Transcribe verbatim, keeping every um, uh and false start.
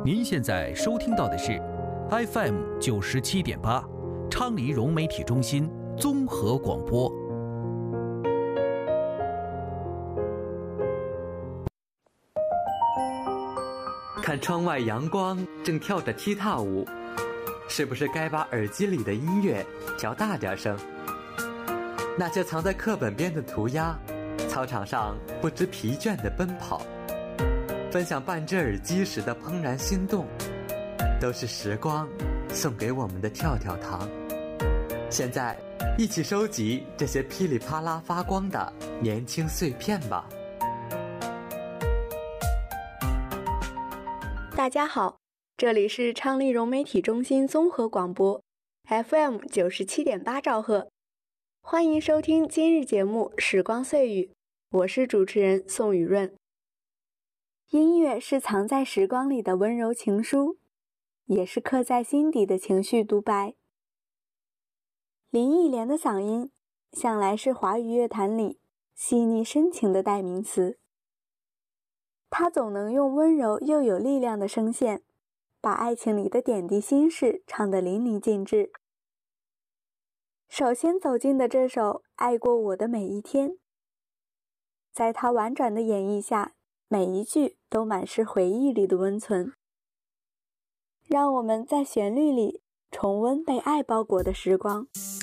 您现在收听到的是 F M 九十七点八，昌黎融媒体中心综合广播。 看窗外阳光正跳着踢踏舞，是不是该把耳机里的音乐调大点声？那些藏在课本边的涂鸦，操场上不知疲倦的奔跑，分享半只耳机时的怦然心动，都是时光送给我们的跳跳糖。现在一起收集这些噼里啪啦发光的年轻碎片吧。 大家好，这里是昌黎融媒体中心综合广播 F M 九十七点八兆赫，欢迎收听今日节目《时光碎语》，我是主持人宋雨润。音乐是藏在时光里的温柔情书，也是刻在心底的情绪独白。林忆莲的嗓音向来是华语乐坛里细腻深情的代名词，她总能用温柔又有力量的声线，把爱情里的点滴心事唱得淋漓尽致。首先走进的这首《爱过我的每一天》，在她婉转的演绎下，每一句都满是回忆里的温存。让我们在旋律里重温被爱包裹的时光。